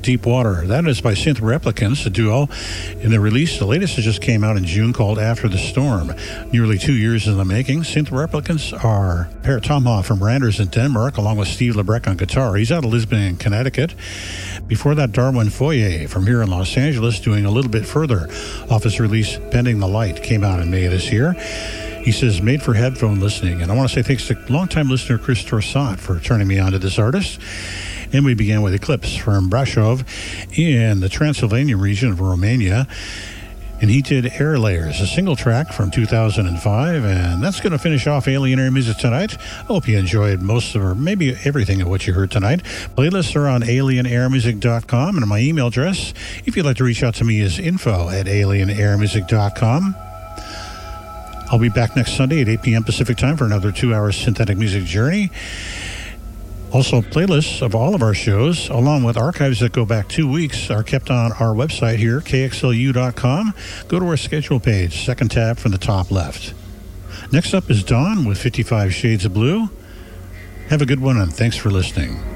Deep Water. That is by Synth Replicants, a duo. In the release, the latest that just came out in June called After the Storm. Nearly 2 years in the making. Synth Replicants are Per Tomhoff from Randers in Denmark, along with Steve Lebrecq on guitar. He's out of Lisbon, Connecticut. Before that, Darwin Foyer from here in Los Angeles, doing a little bit further off his release, Bending the Light, came out in May of this year. He says, made for headphone listening. And I want to say thanks to longtime listener Chris Torsat for turning me on to this artist. And we began with Eclipse from Brasov in the Transylvania region of Romania. And he did Air Layers, a single track from 2005. And that's going to finish off Alien Air Music tonight. I hope you enjoyed most of, or maybe everything of what you heard tonight. Playlists are on alienairmusic.com. And my email address, if you'd like to reach out to me, is info@alienairmusic.com. I'll be back next Sunday at 8 p.m. Pacific time for another 2-hour synthetic music journey. Also, playlists of all of our shows, along with archives that go back 2 weeks, are kept on our website here, kxlu.com. Go to our schedule page, second tab from the top left. Next up is Dawn with 55 Shades of Blue. Have a good one, and thanks for listening.